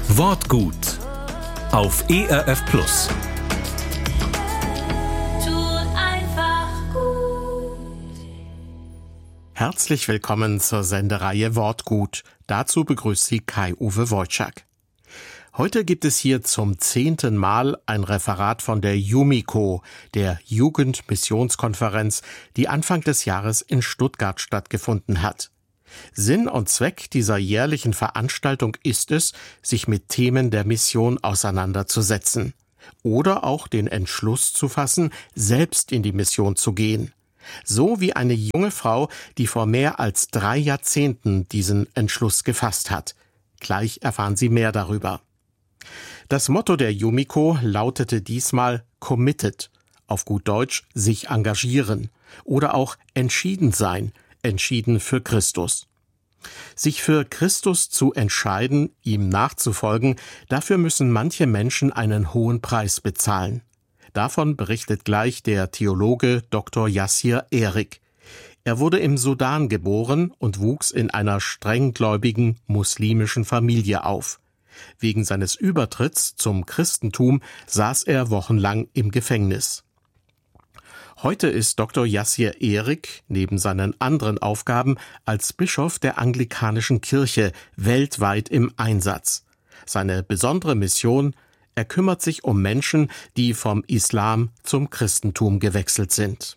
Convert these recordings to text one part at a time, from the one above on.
Wortgut auf ERF Plus. Tut einfach gut. Herzlich willkommen zur Sendereihe Wortgut. Dazu begrüßt Sie Kai-Uwe Wojczak. Heute gibt es hier zum 10. Mal ein Referat von der JUMICO, der Jugendmissionskonferenz, die Anfang des Jahres in Stuttgart stattgefunden hat. Sinn und Zweck dieser jährlichen Veranstaltung ist es, sich mit Themen der Mission auseinanderzusetzen oder auch den Entschluss zu fassen, selbst in die Mission zu gehen. So wie eine junge Frau, die vor mehr als 3 Jahrzehnten diesen Entschluss gefasst hat. Gleich erfahren Sie mehr darüber. Das Motto der JUMICO lautete diesmal Committed, auf gut Deutsch sich engagieren oder auch entschieden sein, entschieden für Christus. Sich für Christus zu entscheiden, ihm nachzufolgen, dafür müssen manche Menschen einen hohen Preis bezahlen. Davon berichtet gleich der Theologe Dr. Yassir Erik. Er wurde im Sudan geboren und wuchs in einer strenggläubigen muslimischen Familie auf. Wegen seines Übertritts zum Christentum saß er wochenlang im Gefängnis. Heute ist Dr. Yassir Erik neben seinen anderen Aufgaben als Bischof der anglikanischen Kirche weltweit im Einsatz. Seine besondere Mission: er kümmert sich um Menschen, die vom Islam zum Christentum gewechselt sind.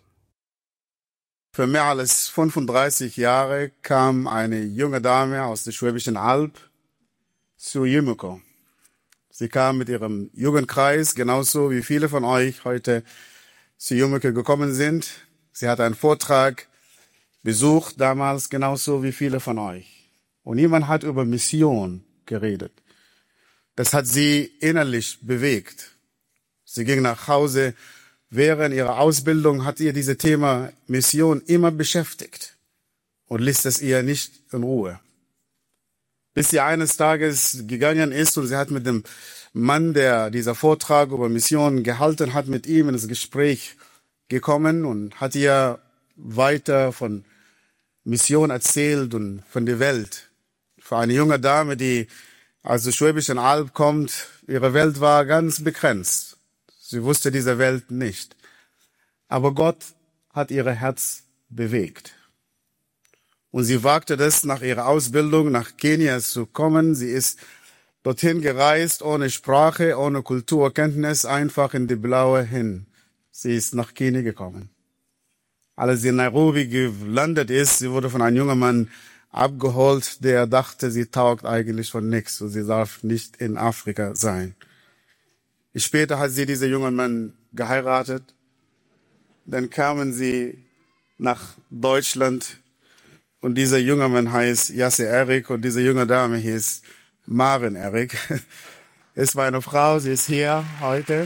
Für mehr als 35 Jahre kam eine junge Dame aus der Schwäbischen Alb zu JUMICO. Sie kam mit ihrem Jugendkreis, genauso wie viele von euch heute zu JUMICO gekommen sind. Sie hat einen Vortrag besucht damals, genauso wie viele von euch. Und niemand hat über Mission geredet. Das hat sie innerlich bewegt. Sie ging nach Hause. Während ihrer Ausbildung hat ihr dieses Thema Mission immer beschäftigt und ließ es ihr nicht in Ruhe. Bis sie eines Tages gegangen ist und sie hat mit dem Mann, der dieser Vortrag über Mission gehalten hat, mit ihm ins Gespräch gekommen und hat ihr weiter von Mission erzählt und von der Welt. Für eine junge Dame, die aus der Schwäbischen Alb kommt, ihre Welt war ganz begrenzt. Sie wusste diese Welt nicht. Aber Gott hat ihr Herz bewegt. Und sie wagte das, nach ihrer Ausbildung nach Kenia zu kommen. Sie ist dorthin gereist, ohne Sprache, ohne Kulturkenntnis, einfach in die Blaue hin. Sie ist nach Kenia gekommen. Als sie in Nairobi gelandet ist, sie wurde von einem jungen Mann abgeholt, der dachte, sie taugt eigentlich von nichts und sie darf nicht in Afrika sein. Später hat sie diesen jungen Mann geheiratet. Dann kamen sie nach Deutschland. Und dieser junge Mann heißt Yassir Erik und diese junge Dame hieß Maren Erik. Es war eine Frau, sie ist hier heute.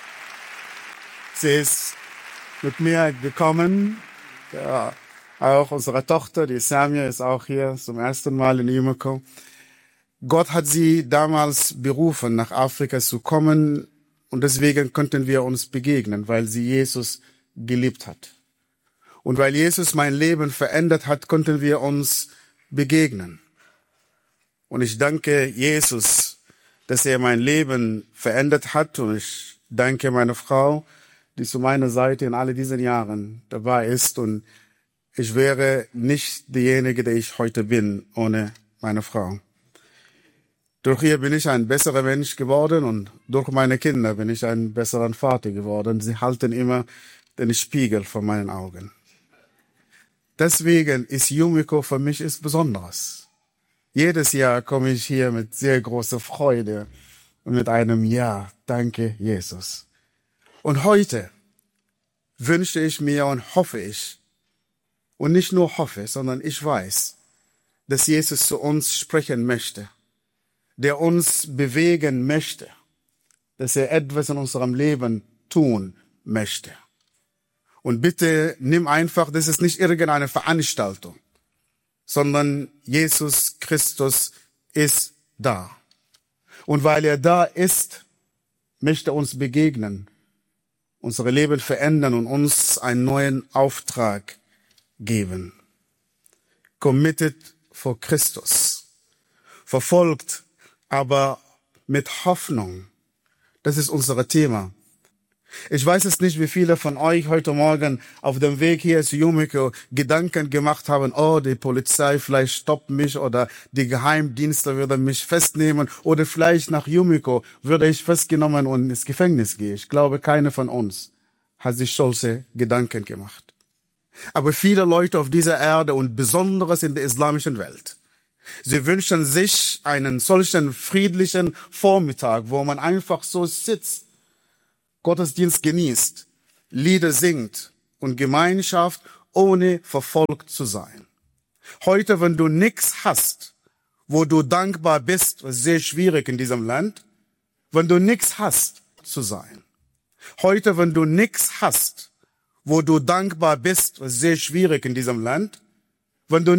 Sie ist mit mir gekommen. Ja, auch unsere Tochter, die Samia, ist auch hier zum ersten Mal in JUMICO. Gott hat sie damals berufen, nach Afrika zu kommen. Und deswegen konnten wir uns begegnen, weil sie Jesus geliebt hat. Und weil Jesus mein Leben verändert hat, konnten wir uns begegnen. Und ich danke Jesus, dass er mein Leben verändert hat. Und ich danke meiner Frau, die zu meiner Seite in all diesen Jahren dabei ist. Und ich wäre nicht diejenige, der ich heute bin, ohne meine Frau. Durch ihr bin ich ein besserer Mensch geworden und durch meine Kinder bin ich ein besserer Vater geworden. Sie halten immer den Spiegel vor meinen Augen. Deswegen ist JUMICO für mich etwas Besonderes. Jedes Jahr komme ich hier mit sehr großer Freude und mit einem Ja, danke Jesus. Und heute wünsche ich mir und hoffe ich, und nicht nur hoffe, sondern ich weiß, dass Jesus zu uns sprechen möchte, der uns bewegen möchte, dass er etwas in unserem Leben tun möchte. Und bitte nimm einfach, das ist nicht irgendeine Veranstaltung, sondern Jesus Christus ist da. Und weil er da ist, möchte er uns begegnen, unsere Leben verändern und uns einen neuen Auftrag geben. Committed for Christus. Verfolgt, aber mit Hoffnung. Das ist unser Thema. Ich weiß es nicht, wie viele von euch heute Morgen auf dem Weg hier zu Yumiko Gedanken gemacht haben, oh, die Polizei vielleicht stoppt mich oder die Geheimdienste würden mich festnehmen oder vielleicht nach Yumiko würde ich festgenommen und ins Gefängnis gehen. Ich glaube, keiner von uns hat sich solche Gedanken gemacht. Aber viele Leute auf dieser Erde und besonders in der islamischen Welt, sie wünschen sich einen solchen friedlichen Vormittag, wo man einfach so sitzt, Gottesdienst genießt, Lieder singt und Gemeinschaft, ohne verfolgt zu sein. Heute, wenn du nichts hast, wo du dankbar bist, ist sehr schwierig in diesem Land, wenn du nichts hast, zu sein. Heute, wenn du nichts hast, wo du dankbar bist, ist sehr schwierig in diesem Land, wenn du